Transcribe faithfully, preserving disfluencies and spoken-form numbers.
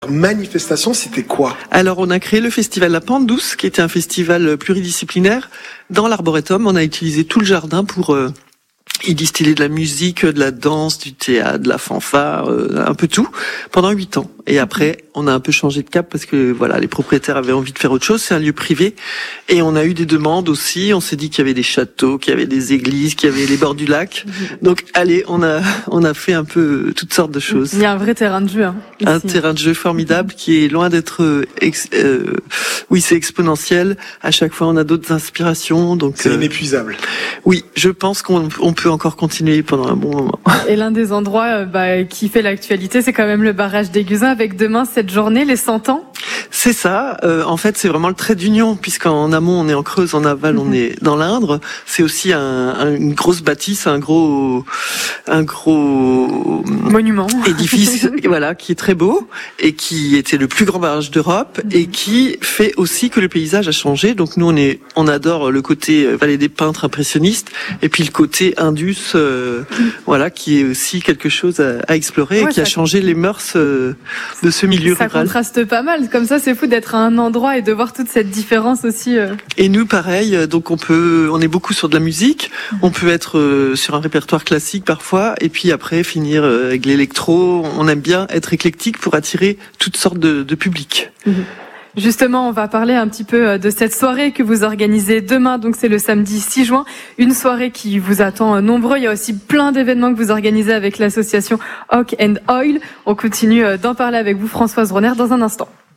manifestation, c'était quoi? Alors, on a créé le festival La Pente Douce, qui était un festival pluridisciplinaire. Dans l'arboretum, on a utilisé tout le jardin pour euh, y distiller de la musique, de la danse, du théâtre, de la fanfare, euh, un peu tout, pendant huit ans. Et après, on a un peu changé de cap parce que voilà, les propriétaires avaient envie de faire autre chose. C'est un lieu privé. Et on a eu des demandes aussi. On s'est dit qu'il y avait des châteaux, qu'il y avait des églises, qu'il y avait les bords du lac. Donc, allez, on a on a fait un peu toutes sortes de choses. Il y a un vrai terrain de jeu. Hein, un terrain de jeu formidable qui est loin d'être... Ex, euh, oui, c'est exponentiel. À chaque fois, on a d'autres inspirations. Donc c'est euh, inépuisable. Oui, je pense qu'on on peut encore continuer pendant un bon moment. Et l'un des endroits bah, qui fait l'actualité, c'est quand même le barrage d'Aiguzin, avec demain cette journée, les cent ans. C'est ça. Euh, en fait, c'est vraiment le trait d'union, puisqu'en amont, on est en Creuse, en aval, mm-hmm. on est dans l'Indre. C'est aussi un, un, une grosse bâtisse, un gros, un gros monument, édifice, voilà, qui est très beau et qui était le plus grand barrage d'Europe mm-hmm. et qui fait aussi que le paysage a changé. Donc nous, on est, on adore le côté vallée des peintres impressionnistes et puis le côté Indus, euh, mm-hmm. voilà, qui est aussi quelque chose à, à explorer ouais, et qui a changé les mœurs euh, de ce milieu ça rural. Ça contraste pas mal. Comme ça, c'est fou d'être à un endroit et de voir toute cette différence aussi. Euh. Et nous, pareil. Donc, on peut, on est beaucoup sur de la musique. Mmh. On peut être euh, sur un répertoire classique parfois, et puis après finir euh, avec l'électro. On aime bien être éclectique pour attirer toutes sortes de, de publics. Mmh. Justement, on va parler un petit peu de cette soirée que vous organisez demain, donc c'est le samedi six juin, une soirée qui vous attend nombreux. Il y a aussi plein d'événements que vous organisez avec l'association Hawk and Oil. On continue d'en parler avec vous, Françoise Ronner, dans un instant.